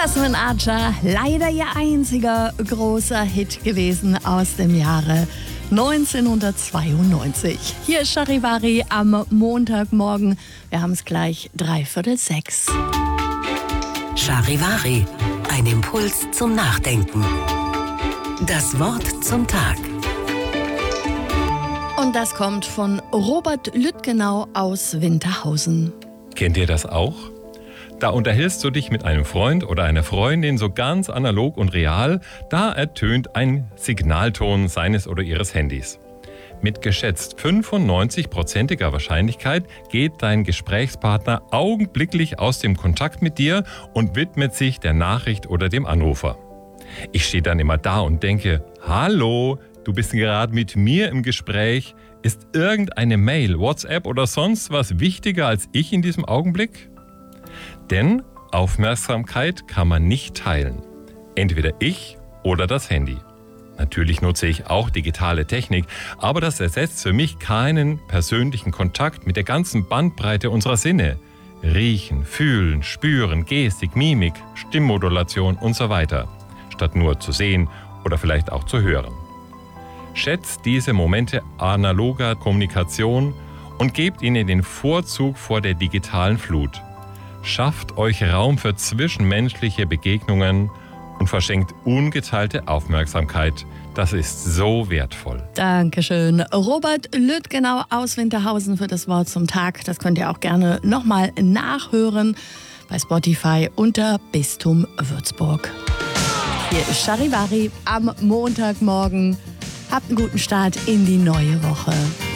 Jasmine Archer, leider ihr einziger großer Hit gewesen aus dem Jahre 1992. Hier ist Charivari am Montagmorgen. Wir haben es gleich 5:45. Charivari, ein Impuls zum Nachdenken. Das Wort zum Tag. Und das kommt von Robert Lüttgenau aus Winterhausen. Kennt ihr das auch? Da unterhältst du dich mit einem Freund oder einer Freundin so ganz analog und real, da ertönt ein Signalton seines oder ihres Handys. Mit geschätzt 95%iger Wahrscheinlichkeit geht dein Gesprächspartner augenblicklich aus dem Kontakt mit dir und widmet sich der Nachricht oder dem Anrufer. Ich stehe dann immer da und denke, hallo, du bist gerade mit mir im Gespräch. Ist irgendeine Mail, WhatsApp oder sonst was wichtiger als ich in diesem Augenblick? Denn Aufmerksamkeit kann man nicht teilen. Entweder ich oder das Handy. Natürlich nutze ich auch digitale Technik, aber das ersetzt für mich keinen persönlichen Kontakt mit der ganzen Bandbreite unserer Sinne. Riechen, fühlen, spüren, Gestik, Mimik, Stimmmodulation und so weiter. Statt nur zu sehen oder vielleicht auch zu hören. Schätzt diese Momente analoger Kommunikation und gebt ihnen den Vorzug vor der digitalen Flut. Schafft euch Raum für zwischenmenschliche Begegnungen und verschenkt ungeteilte Aufmerksamkeit. Das ist so wertvoll. Dankeschön. Robert Lüttgenau aus Winterhausen für das Wort zum Tag. Das könnt ihr auch gerne nochmal nachhören bei Spotify unter Bistum Würzburg. Hier ist Charivari am Montagmorgen. Habt einen guten Start in die neue Woche.